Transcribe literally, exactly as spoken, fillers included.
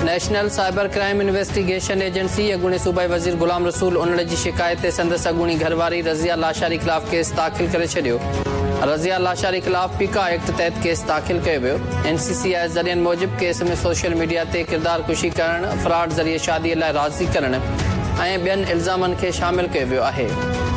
National cyber crime investigation agency अॻूणे सूबाई वज़ीर गुलाम रसूल उन्हड़ जी शिकायत ते संदसि अॻूणी घरवारी रज़िया लाशारी ख़िलाफ़ केस दाख़िल करे छॾियो। रज़िया लाशारी ख़िलाफ़ पीका एक्ट तहत केस दाख़िल कयो वियो। एनसीसीआई ज़रियनि मूजिबि केस में सोशल मीडिया ते किरदार कुशी करणु, फ्रॉड ज़रिए शादीअ लाइ राज़ी करणु ऐं ॿियनि इल्ज़ामनि खे शामिल कयो वियो आहे।